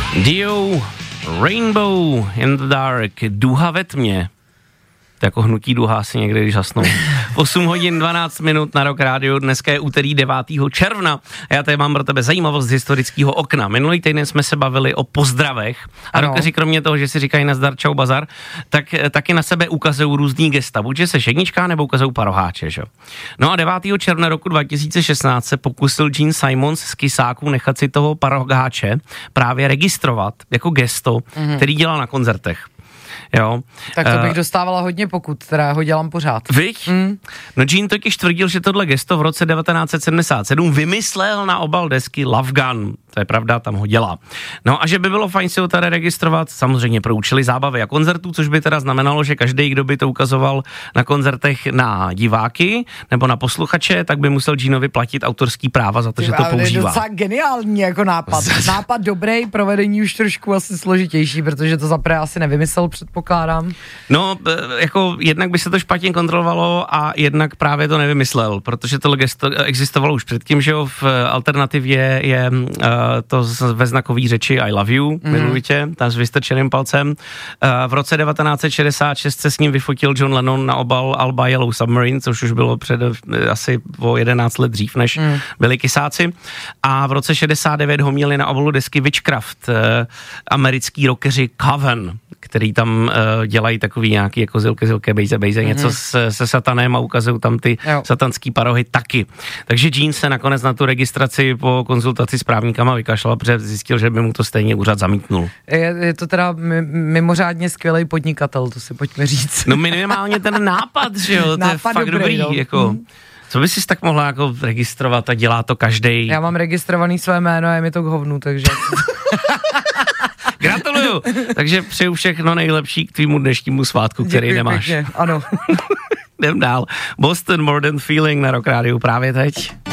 Dio, Rainbow in the Dark, Duha ve tmě. To jako hnutí duha asi někdy, když zasnou. 8 hodin 12 minut na Rock Radio, dneska je úterý 9. června a já tady mám pro tebe zajímavost z historického okna. Minulý týden jsme se bavili o pozdravech a rockeři kromě toho, že si říkají nazdar, čau, bazar, tak taky na sebe ukazují různý gesta, buď že se šedničká nebo ukazují paroháče, že? No a 9. června roku 2016 se pokusil Gene Simons z Kysáků nechat si toho paroháče právě registrovat jako gesto, který dělal na koncertech. Jo. Tak to bych dostávala hodně pokut, teda ho dělám pořád. Viď? No Gene totiž tvrdil, že tohle gesto v roce 1977 vymyslel na obal desky Love Gun. To je pravda, tam ho dělá. No a že by bylo fajn si ho tady registrovat, samozřejmě pro účely zábavy a koncertů, což by teda znamenalo, že každý, kdo by to ukazoval na koncertech na diváky nebo na posluchače, tak by musel Geneovi platit autorský práva za to, že to používá. To je docela geniální jako nápad. Nápad dobrý, provedení už trošku asi složitější, protože to zaprvé asi nevymyslel, předpokládám. No, jako jednak by se to špatně kontrolovalo a jednak právě to nevymyslel, protože tohle gesto existovalo už předtím, že jo, v alternativě je to ve znakový řeči I love you, miluji tě, tam s vystrčeným palcem. V roce 1966 se s ním vyfotil John Lennon na obal alba Yellow Submarine, což už bylo před asi o 11 let dřív, než byli Kysáci. A v roce 69 ho měli na obalu desky Witchcraft, americký rockeři Coven, který tam dělají takový nějaký jako zilke, bejze, něco se satanem a ukazují tam ty satanský parohy taky. Takže Gene se nakonec na tu registraci po konzultaci s právníkama vykašlal, protože zjistil, že by mu to stejně úřad zamítnul. Je to teda mimořádně skvělý podnikatel, to si pojďme říct. No minimálně ten nápad, že jo, to je fakt dobrý, no. Jako... Co bys si tak mohla jako registrovat a dělá to každej? Já mám registrovaný své jméno a je mi to k hovnu, takže... Gratuluju! Takže přeju všechno nejlepší k tvýmu dnešnímu svátku, který děkuji nemáš. Pěkně, ano. Jdem dál. Boston More Than Feeling na Rock Radio právě teď.